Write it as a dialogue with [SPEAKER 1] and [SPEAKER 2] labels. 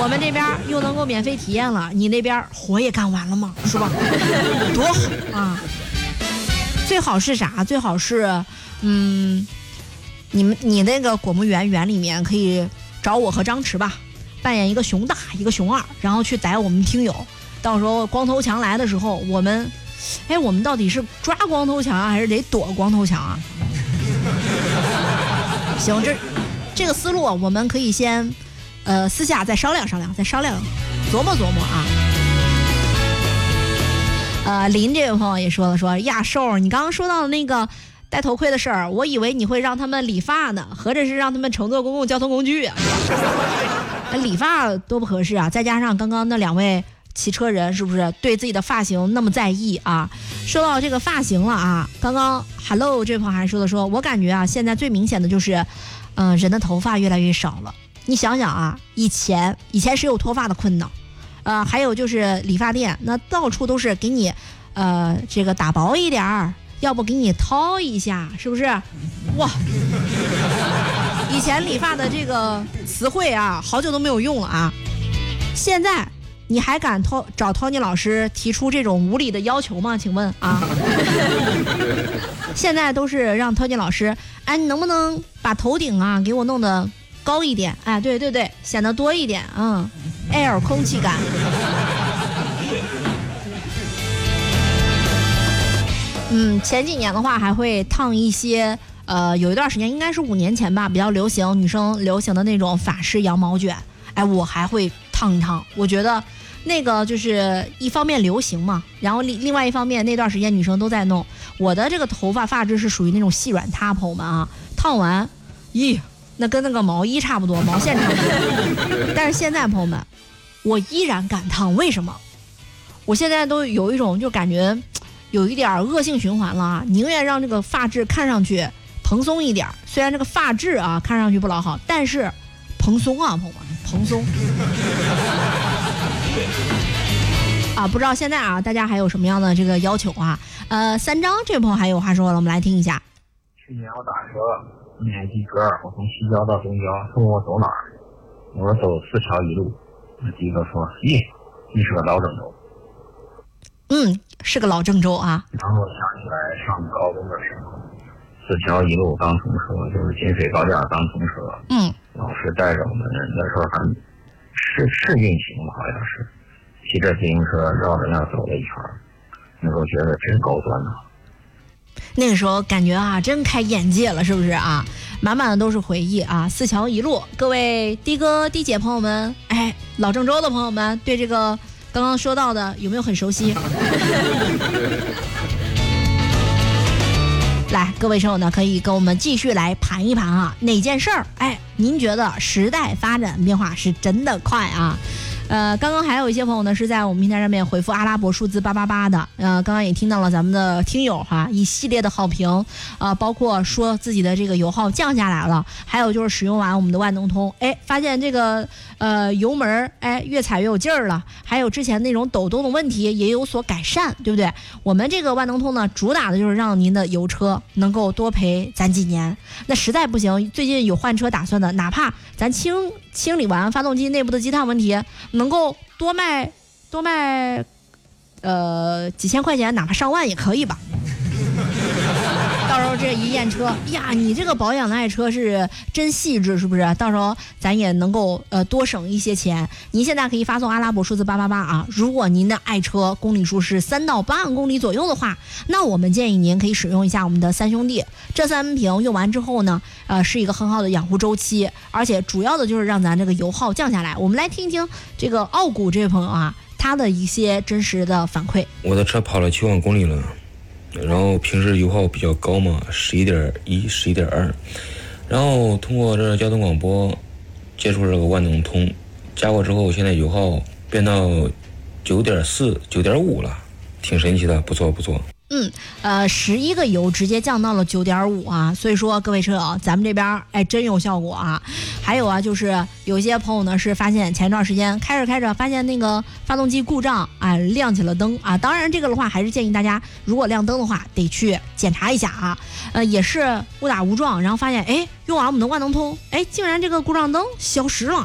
[SPEAKER 1] 我们这边又能够免费体验了，你那边活也干完了吗？是吧？多好啊！最好是啥？最好是，你那个果木园里面可以找我和张弛吧，扮演一个熊大一个熊二，然后去逮我们听友。到时候光头强来的时候，我们到底是抓光头强啊，还是得躲光头强啊？行，这个思路我们可以先私下再商量商量，再商量琢磨琢磨啊。林这位朋友也说了，亚瘦，你刚刚说到的那个戴头盔的事儿，我以为你会让他们理发呢，合着是让他们乘坐公共交通工具啊。理发多不合适啊，再加上刚刚那两位骑车人是不是对自己的发型那么在意啊？说到这个发型了啊，刚刚 Hello 这位朋友还说我感觉啊，现在最明显的就是人的头发越来越少了。你想想啊，以前是有脱发的困扰，还有就是理发店那到处都是给你这个打薄一点儿，要不给你掏一下，是不是？哇，以前理发的这个词汇啊，好久都没有用了啊。现在你还敢找 Tony 老师提出这种无理的要求吗？请问啊，现在都是让 Tony 老师，哎，你能不能把头顶啊给我弄得高一点？哎，对对对，显得多一点，air 空气感。前几年的话还会烫一些，有一段时间应该是5年前吧，比较流行女生流行的那种法式羊毛卷，哎，我还会烫一烫。我觉得那个就是一方面流行嘛，然后另外一方面那段时间女生都在弄。我的这个头发发质是属于那种细软塌，朋友们啊，烫完，那跟那个毛衣差不多，毛线差不多。但是现在朋友们，我依然敢烫，为什么？我现在都有一种就感觉有一点恶性循环了啊，宁愿让这个发质看上去蓬松一点，虽然这个发质啊看上去不老好，但是蓬松啊，朋友们，蓬松啊！不知道现在啊大家还有什么样的这个要求啊？三张这位朋友还有话说了，我们来听一下。
[SPEAKER 2] 去年我打车买及格，我从西郊到东郊，他问我走哪儿，我说走4桥1路。那的哥说，你是个老郑州。
[SPEAKER 1] 是个老郑州啊。
[SPEAKER 2] 然后想起来上高中的时候，4桥1路刚通车，就是金水高架刚通车。老师带着我们，那时候还是运行嘛，好像是骑着自行车绕着那走了一圈，那时候觉得真高端呐。
[SPEAKER 1] 那个时候感觉啊，真开眼界了，是不是啊？满满的都是回忆啊！4桥1路，各位的哥、的姐朋友们，哎，老郑州的朋友们，对这个刚刚说到的有没有很熟悉？来，各位朋友呢，可以跟我们继续来盘一盘啊，哪件事儿？哎，您觉得时代发展变化是真的快啊？刚刚还有一些朋友呢是在我们平台上面回复阿拉伯数字888的，刚刚也听到了咱们的听友哈一系列的好评，包括说自己的这个油耗降下来了，还有就是使用完我们的万能通，哎，发现这个油门哎越踩越有劲儿了，还有之前那种抖动的问题也有所改善，对不对？我们这个万能通呢，主打的就是让您的油车能够多陪咱几年，那实在不行，最近有换车打算的，哪怕咱清理完发动机内部的积碳问题，能够多卖几千块钱，哪怕上万也可以吧。到时候这一验车呀，你这个保养的爱车是真细致，是不是？到时候咱也能够多省一些钱。您现在可以发送阿拉伯数字888啊。如果您的爱车公里数是3到8万公里左右的话，那我们建议您可以使用一下我们的3兄弟。这3瓶用完之后呢，是一个很好的养护周期，而且主要的就是让咱这个油耗降下来。我们来听一听这个傲骨这位朋友啊，他的一些真实的反馈。
[SPEAKER 3] 我的车跑了7万公里了。然后平时油耗比较高嘛，11.1、11.2，然后通过这交通广播接触这个万能通，加过之后，现在油耗变到9.4、9.5了，挺神奇的，不错不错。
[SPEAKER 1] 11个油直接降到了9.5啊，所以说各位车友，咱们这边哎真有效果啊。还有啊，就是有些朋友呢是发现前段时间开着发现那个发动机故障啊，亮起了灯啊。当然这个的话还是建议大家，如果亮灯的话得去检查一下啊。也是误打误撞，然后发现哎用完我们的万能通，哎竟然这个故障灯消失了。